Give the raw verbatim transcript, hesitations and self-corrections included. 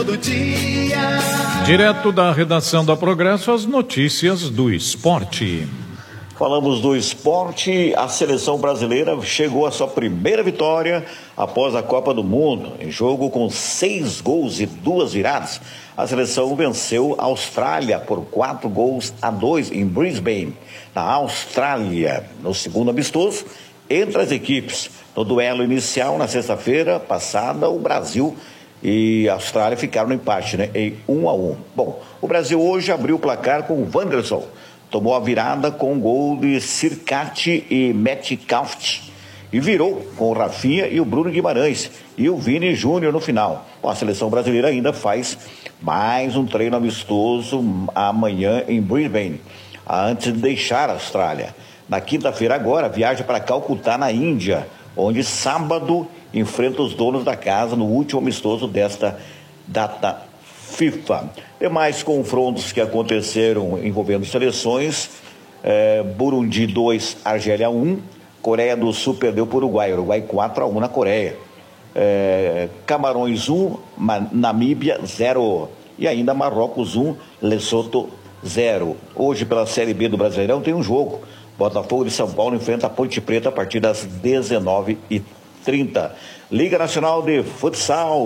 Do dia. Direto da redação da Progresso, as notícias do esporte. Falamos do esporte. A seleção brasileira chegou à sua primeira vitória após a Copa do Mundo. Em jogo com seis gols e duas viradas, a seleção venceu a Austrália por quatro gols a dois em Brisbane, na Austrália, no segundo amistoso entre as equipes. No duelo inicial, na sexta-feira passada, o Brasil e a Austrália ficaram no empate, né, em um a um. Bom, o Brasil hoje abriu o placar com o Wanderson. Tomou a virada com o gol de Circati e Metcalf e virou com o Rafinha e o Bruno Guimarães e o Vini Júnior no final. Bom, a seleção brasileira ainda faz mais um treino amistoso amanhã em Brisbane, antes de deixar a Austrália. Na quinta-feira agora, viaja para Calcutá, na Índia, onde sábado enfrenta os donos da casa no último amistoso desta data FIFA. Demais confrontos que aconteceram envolvendo seleções: eh, Burundi dois, Argélia um, Coreia do Sul perdeu para o Uruguai, Uruguai quatro a um na Coreia, eh, Camarões um, Namíbia zero e ainda Marrocos um, Lesoto zero. Hoje, pela Série B do Brasileirão, tem um jogo. Botafogo de São Paulo enfrenta a Ponte Preta a partir das dezenove e trinta. Liga Nacional de Futsal.